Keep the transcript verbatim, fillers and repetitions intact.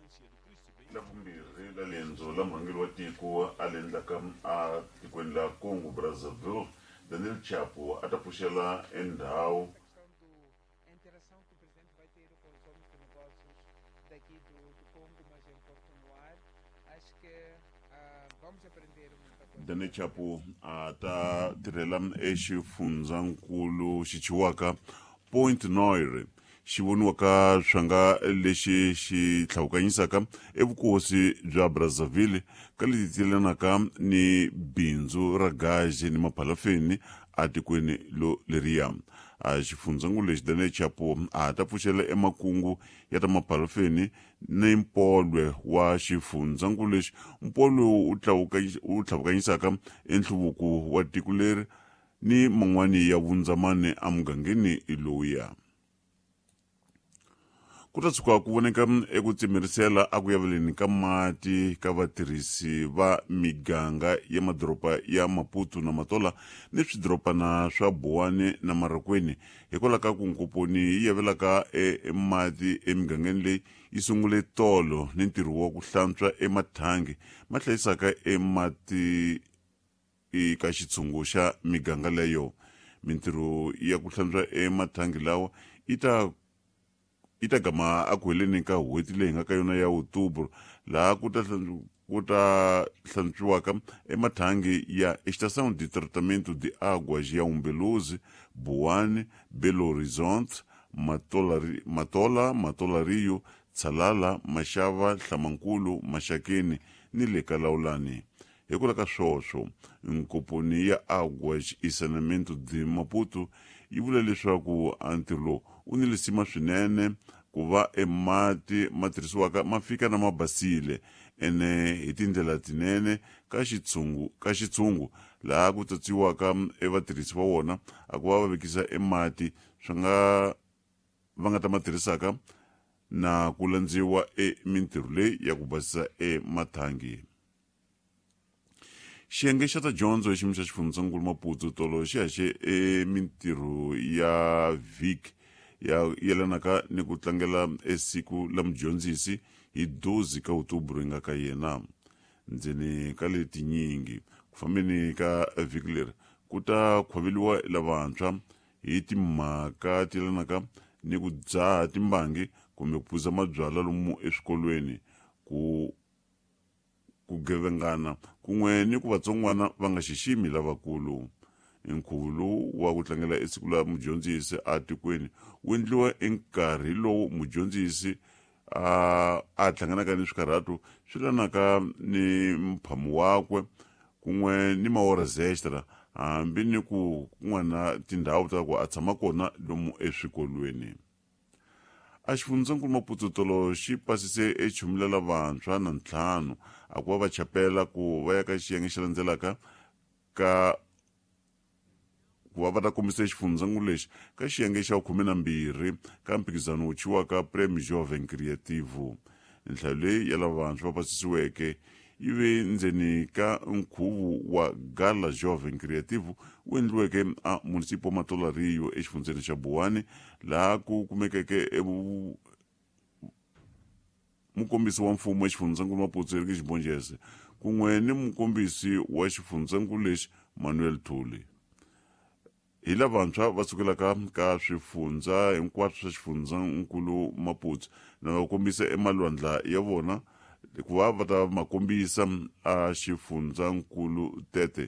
la vumbirhi la lendzo la mhangeri wa tiko a le endlaka a tikweni la Congo Brazzaville, Daniel Chapo a ta pfuxela endhawu Daniel Chapo a ta tirhela exifundzhankulu xi chiwaka Point Noire, xi voniwaka swanga lexi xi tlhakukanyisaka evukosi bya Brazzaville ka leti tiyelanaka ni bindzu ra gazi ni maphalafeni a tikweni lo leriya. A xifundzhankulu lexi Daniel Chapo a ta pfuxela emakungu ya ta maphalafeni ni mpolwe wa xifundzhankulu lexi. Mpolwe wu tlhakukanyisaka enhluvuko wa tiko leri ni man'wani ya vundzamani a mugangeni lowuya. Ku ta tshuka ku voneka eku tsimerisela a ku yaveleni ka mati ka vatirhisi va miganga ya madoroba ya Maputo na Matola ni swidoropana swa Buwane na Marakweni hikwalaho ka ku nkoponi yi yavelaka e mati emigangeni leyi yi sungule tolo ni ntirho wa ku hlantswa emathangi ma hlayisaka e mati eka xitshungu xa miganga leyo. Mintirho ya ku hlantswa emathangi lawa ita ita gama a ku heleni ka hweti leyi nga ka yona ya October, laha ku ta ku ta hlantswiwaka emathangi ya Estação de Tratamento de Águas ya Umbeluzi, Buwane, Belo Horizonte, Matola, Matola, Matola Rio, Tsalala, Mashava, Hlamankulu, Mashakeni ni le ka Laulani. Hikwalaho ka swoswo nkoponi ya Águas e Saneamento de Maputo yi vula leswaku a ntirho lowu u ni lisima swinene ku va e mati ma tirhisiwaka ma fika na ma basile ene hi tindlela tinene ka xitshungu ka xitshungu laha ku tsatsiwaka e vatirhisi va wona a ku va va vekisa e mati swi nga va nga ta ma tirhisaka na ku landziwa e mintirho leyi ya ku basisa e mathangi. Xiyenge xa ta dyondzo hi xiyimo xa xifundzhankulu Maputo tolo xi haxe e mintirho ya vhiki ya yelanaka ni ku tlangela e siku la mudyondzisi hi dozi ka October nga ka yena. Ndzeni ka leti nyingi ku fambeni ka vhiki leri ku ta khwaveliwa lavantshwa hi timhaka ti yelanaka ni ku dzaha timbangi kumbe ku phuza mabyala lomu eswikolweni, ku ku gevengana kun'we ni ku vatsongwana va nga xiximi lavakulu. Nkhuvo lowu wa ku tlangela esiku la mudyondzisi a tikweni wu endliwa enkarhi lowu mudyondzisi a a hlanganaka ni swikarhato swi lanaka ni mphamu wakwe kun'we ni mawora zextra hambi ni ku kun'wana tindhawu ta ku a tshama kona lomu eswikolweni. A xifundzhankulu Maputo tolo xi pasise e chumi lavantshwa na ntlhanu a ku va va chapela ku va ya ka xiyenge xi landzelaka ka ku va va ta kombisa xifundzhankulu lexi ka xiyenge xa khume na mbirhi ka mphikizano wu chiwaka Prêmio Jovem Criativo. Nhlayo leyi ya lavantshwa va pasisiweke yi ve ndzeni ka nkhuvo wa Gala Jovem Criativo wu endliweke a Municipio Matola Rio exifundzeni xa Buwane, laha ku kumekeke e mukombisi wa mfumo exifundzhankulu Maputo Seriki Xibonjese kun'we ni mukombisi wa xifundzhankulu lexi Manuel Thuli. Hi lavantshwa va sukelaka ka swifundza hinkwaswo swa xifundzhankulu Maputo na va kombisa emalwandla ya vona ku va va ta ma kombisa a xifundzhankulu tete